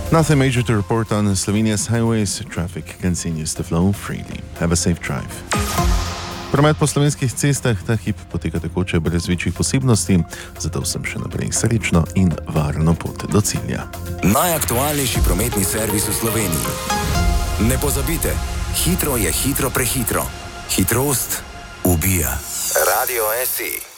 Nothing major to report on Slovenia's highways. Traffic continues to flow freely. Have a safe drive. Promet po slovenskih cestah ta hip poteka tekoče brez večjih posebnosti, zato sem še naprej srečno in varno pot do cilja. Najaktualnejši prometni servis v Sloveniji. Ne pozabite, hitro je hitro prehitro. Hitrost ubija. Radio SE.